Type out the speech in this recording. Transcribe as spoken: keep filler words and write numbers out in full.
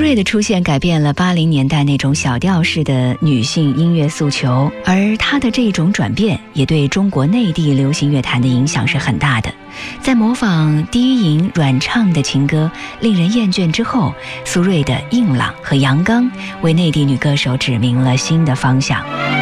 芮的出现改变了八零年代那种小调式的女性音乐诉求，而她的这种转变也对中国内地流行乐坛的影响是很大的。在模仿低吟软唱的情歌令人厌倦之后，苏芮的硬朗和阳刚为内地女歌手指明了新的方向。